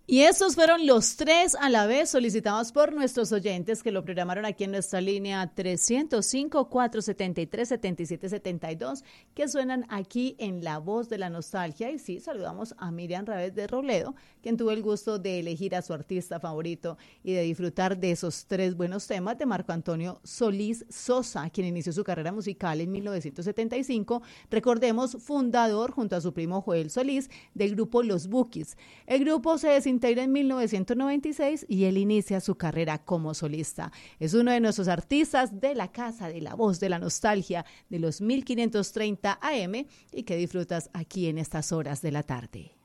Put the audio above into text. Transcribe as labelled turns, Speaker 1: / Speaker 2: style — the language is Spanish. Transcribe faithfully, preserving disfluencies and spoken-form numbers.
Speaker 1: Y estos fueron los tres a la vez solicitados por nuestros oyentes que lo programaron aquí en nuestra línea trescientos cinco, cuatrocientos setenta y tres, setenta y siete setenta y dos, que suenan aquí en La Voz de la Nostalgia. Y sí, saludamos a Miriam Rávez de Robledo, quien tuvo el gusto de elegir a su artista favorito y de disfrutar de esos tres buenos temas de Marco Antonio Solís Sosa, quien inició su carrera musical en mil novecientos setenta y cinco. Recordemos, fundador junto a su primo Joel Solís del grupo Los Bukis. El grupo se desintegró integra en mil novecientos noventa y seis y él inicia su carrera como solista. Es uno de nuestros artistas de la casa de La Voz de la Nostalgia de los mil quinientos treinta A M y que disfrutas aquí en estas horas de la tarde.